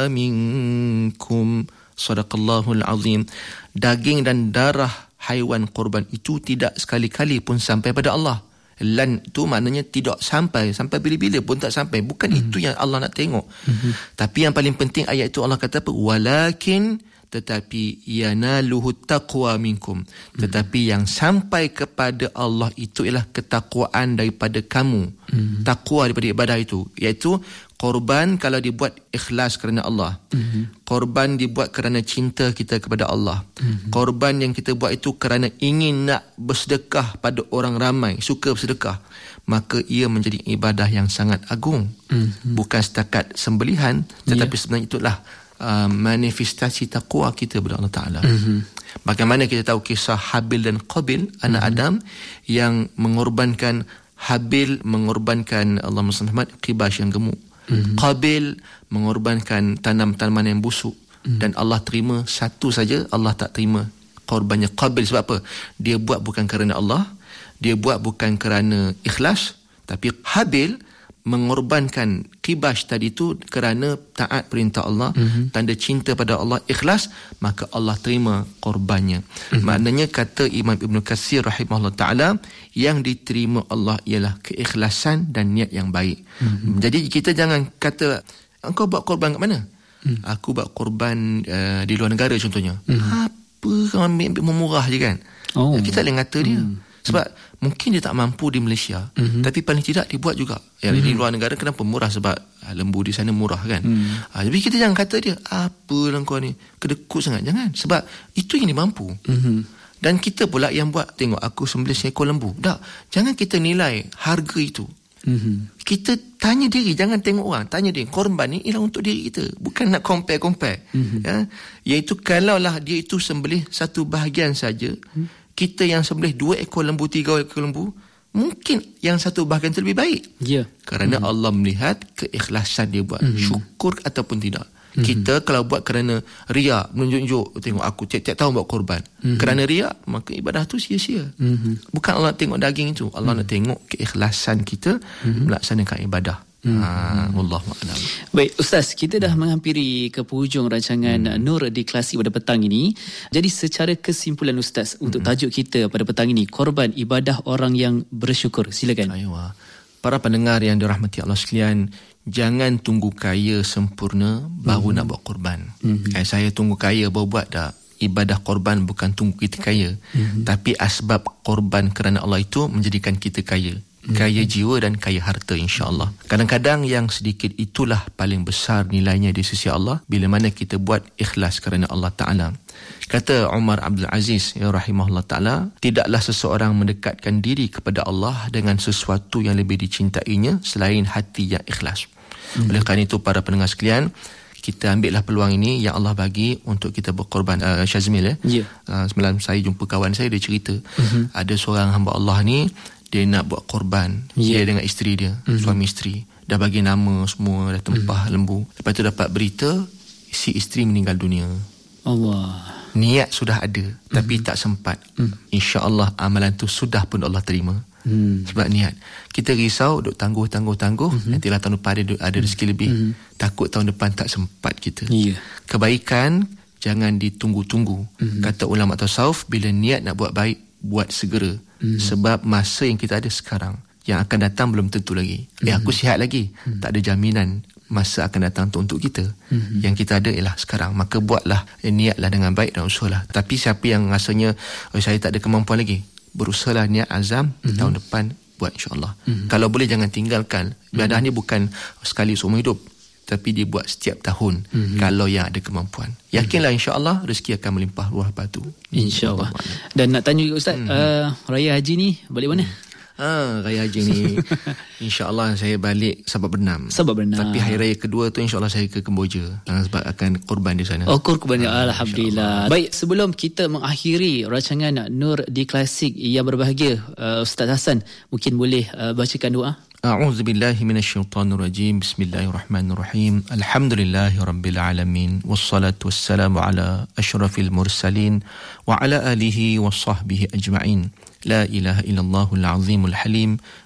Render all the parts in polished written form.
minkum. Sadaqallahul azim. Daging dan darah haiwan korban itu tidak sekali-kali pun sampai pada Allah. Lan tu maknanya tidak sampai bila-bila pun tak sampai. Bukan itu yang Allah nak tengok. Tapi yang paling penting ayat itu Allah kata apa? Walakin, tetapi yanaluhu taqwa minkum. Tetapi yang sampai kepada Allah itu ialah ketakwaan daripada kamu. Takwa daripada ibadah itu, iaitu korban kalau dibuat ikhlas kerana Allah. Korban dibuat kerana cinta kita kepada Allah. Korban yang kita buat itu kerana ingin nak bersedekah pada orang ramai, suka bersedekah, maka ia menjadi ibadah yang sangat agung. Bukan setakat sembelihan, tetapi sebenarnya itulah manifestasi takwa kita kepada Allah Ta'ala. Bagaimana kita tahu kisah Habil dan Qabil, anak Adam yang mengorbankan, Habil mengorbankan Allahumma salli Muhammad kibash yang gemuk, Qabil mengorbankan tanam-tanaman yang busuk, dan Allah terima satu saja, Allah tak terima korbannya Qabil. Sebab apa? Dia buat bukan kerana Allah, dia buat bukan kerana ikhlas, tapi Habil mengorbankan kibash tadi itu kerana taat perintah Allah, tanda cinta pada Allah, ikhlas, maka Allah terima korbannya. Maknanya kata Imam Ibn Katsir rahimahullah ta'ala, yang diterima Allah ialah keikhlasan dan niat yang baik. Jadi kita jangan kata, engkau buat korban kat mana? Aku buat korban di luar negara contohnya. Apa kau ambil memurah je kan? Kita boleh kata dia. Sebab mungkin dia tak mampu di Malaysia, tapi paling tidak dia buat juga. Di luar negara kenapa murah? Sebab lembu di sana murah kan. Jadi kita jangan kata dia, apalah kau ni, kedekut sangat. Jangan. Sebab itu yang dia mampu. Dan kita pula yang buat, tengok aku sembelih seekor lembu. Tak. Jangan kita nilai harga itu. Kita tanya diri, jangan tengok orang, tanya diri, korban ni ialah untuk diri kita, bukan nak compare. Iaitu kalaulah dia itu sembelih satu bahagian saja, kita yang sembelih 2 ekor lembu, 3 ekor lembu, mungkin yang satu bahagian itu lebih baik. Kerana Allah melihat keikhlasan dia buat, syukur ataupun tidak. Kita kalau buat kerana riak, menunjuk-nunjuk, tengok aku tiap-tiap tahun buat korban, kerana riak, maka ibadah tu sia-sia. Bukan Allah nak tengok daging itu, Allah nak tengok keikhlasan kita melaksanakan ibadah. Wallahu a'lam. Baik Ustaz, kita dah menghampiri ke penghujung rancangan Nur di Klasik pada petang ini. Jadi secara kesimpulan Ustaz, untuk tajuk kita pada petang ini, korban ibadah orang yang bersyukur. Silakan. Para pendengar yang dirahmati Allah sekalian, jangan tunggu kaya sempurna baru nak buat korban. Saya tunggu kaya baru buat, tak. Ibadah korban bukan tunggu kita kaya, tapi asbab korban kerana Allah itu menjadikan kita kaya. Kaya jiwa dan kaya harta, insya-Allah. Kadang-kadang yang sedikit itulah paling besar nilainya di sisi Allah, bila mana kita buat ikhlas kerana Allah Ta'ala. Kata Umar Abdul Aziz rahimahullah ta'ala, tidaklah seseorang mendekatkan diri kepada Allah dengan sesuatu yang lebih dicintainya selain hati yang ikhlas. Oleh kerana itu para pendengar sekalian, kita ambillah peluang ini yang Allah bagi untuk kita berkorban. Syazmil semalam saya jumpa kawan saya, dia cerita ada seorang hamba Allah ni, dia nak buat korban, dia dengan isteri dia, suami isteri, dah bagi nama semua, dah tempah lembu. Lepas tu dapat berita si isteri meninggal dunia. Allah. Niat sudah ada, tapi tak sempat. InsyaAllah amalan tu sudah pun Allah terima. Sebab niat. Kita risau, duk tangguh, nantilah tahun depan ada rezeki lebih. Takut tahun depan tak sempat kita. Kebaikan jangan ditunggu-tunggu. Kata ulama tasawuf, bila niat nak buat baik, buat segera. Sebab masa yang kita ada sekarang, yang akan datang belum tentu lagi. Aku sihat lagi, tak ada jaminan masa akan datang untuk kita. Yang kita ada ialah sekarang. Maka buatlah, niatlah dengan baik dan usahalah. Tapi siapa yang rasanya saya tak ada kemampuan lagi, berusahalah, niat azam, tahun depan buat insya-Allah. Kalau boleh jangan tinggalkan. Ibadah ni bukan sekali seumur hidup, tapi dia buat setiap tahun kalau yang ada kemampuan. Yakinlah insya-Allah rezeki akan melimpah ruah batu. Insya-Allah. Dan nak tanya juga Ustaz, Raya Haji ni balik mana? Raya Haji ni insya-Allah saya balik Sabak Bernam. Tapi hari raya kedua tu insya-Allah saya ke Kemboja, sebab akan korban di sana. Korban, alhamdulillah. Baik, sebelum kita mengakhiri rancangan Nur di Klasik yang berbahagia, Ustaz Hasan mungkin boleh bacakan doa. A'udzu billahi minasyaitonir rajim. Bismillahirrahmanirrahim. Alhamdulillahi rabbil alamin, wassalatu wassalamu ala asyrafil mursalin wa ala alihi washabbihi ajma'in. La ilaha illallahul azimul halim,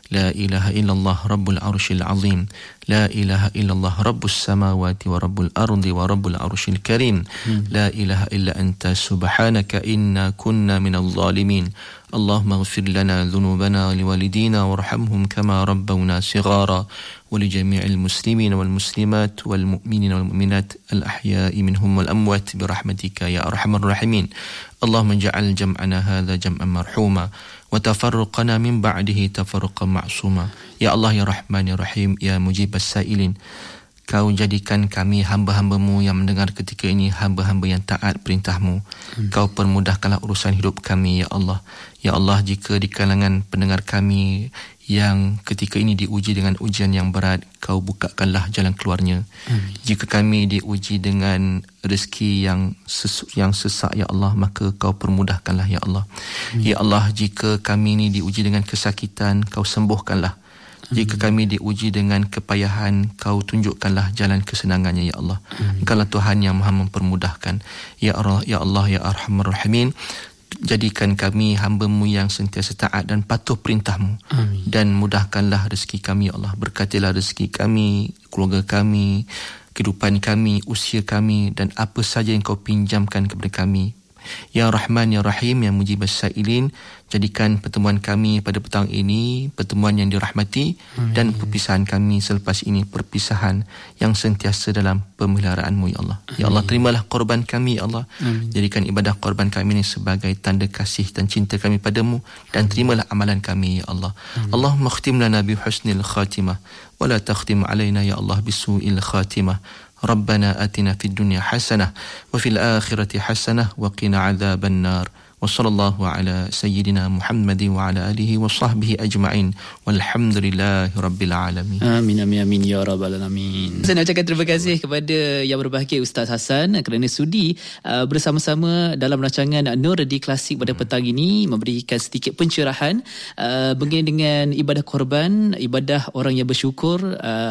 لا إله إلا الله رب العرش العظيم لا إله إلا الله رب السماوات ورب الأرض ورب العرش الكريم لا إله إلا أنت سبحانك إنا كنا من الظالمين اللهم اغفر لنا ذنوبنا ولوالدينا وارحمهم كما ربونا صغارا ولجميع المسلمين والمسلمات والمؤمنين والمؤمنات الأحياء منهم والأموات برحمتك يا أرحم الراحمين اللهم اجعل جمعنا هذا جمعا مرحوما وتفرقنا من بعده تفرقا معصوما يا الله يا رحمن يا رحيم يا مجيب السائلين Kau jadikan kami hamba-hambamu yang mendengar ketika ini hamba-hamba yang taat perintahmu. Kau permudahkanlah urusan hidup kami, ya Allah. Ya Allah, jika di kalangan pendengar kami yang ketika ini diuji dengan ujian yang berat, Kau bukakanlah jalan keluarnya. Jika kami diuji dengan rezeki yang sesak, ya Allah, maka Kau permudahkanlah, ya Allah. Ya Allah, jika kami ini diuji dengan kesakitan, Kau sembuhkanlah. Jika kami diuji dengan kepayahan, Kau tunjukkanlah jalan kesenangannya, ya Allah. Engkaulah Tuhan yang Maha mempermudahkan. Ya Allah, ya Arhamar Rahimin, jadikan kami hamba-Mu yang sentiasa taat dan patuh perintah-Mu. Dan mudahkanlah rezeki kami, ya Allah. Berkatilah rezeki kami, keluarga kami, kehidupan kami, usia kami, dan apa saja yang Kau pinjamkan kepada kami. Ya Rahman, Ya Rahim, Ya Mujibas Sa'ilin, jadikan pertemuan kami pada petang ini pertemuan yang dirahmati. Dan perpisahan kami selepas ini perpisahan yang sentiasa dalam pemeliharaan-Mu, Ya Allah. Ya Allah, terimalah korban kami, Ya Allah. Jadikan ibadah korban kami ini sebagai tanda kasih dan cinta kami padamu, dan terimalah amalan kami, Ya Allah. Allahumma khtim lana bi husnil khatimah wa la takhtim alaina, Ya Allah, bisu'il khatimah. ربنا آتنا في الدنيا حسنة وفي الآخرة حسنة وقنا عذاب النار وصلى الله على سيدنا محمد وعلى آله وصحبه أجمعين والحمد لله رب العالمين. Amin, amin, amin ya rabbal alamin. Saya nak ucapkan terima kasih kepada yang berbahagia Ustaz Hassan kerana sudi bersama-sama dalam rancangan Nur di Klasik pada petang ini, memberikan sedikit pencerahan berkaitan dengan ibadah korban, ibadah orang yang bersyukur.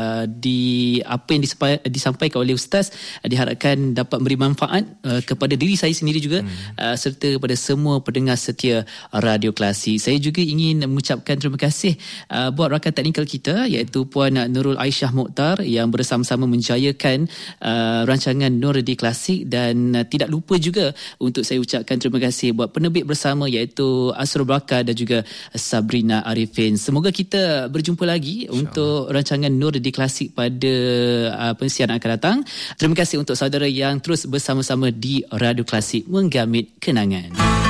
Di apa yang disampaikan oleh Ustaz diharapkan dapat memberi manfaat kepada diri saya sendiri juga, serta kepada semua pendengar setia Radio Klasik. Saya juga ingin mengucapkan terima kasih buat rakan teknikal kita, iaitu Puan Nurul Aisyah Mokhtar yang bersama-sama menjayakan rancangan Nur di Klasik. Dan tidak lupa juga untuk saya ucapkan terima kasih buat penerbit bersama, iaitu Asrul Bakar dan juga Sabrina Arifin. Semoga kita berjumpa lagi untuk rancangan Nur di Klasik pada pensiaran akan datang. Terima kasih untuk saudara yang terus bersama-sama di Radio Klasik menggamit kenangan.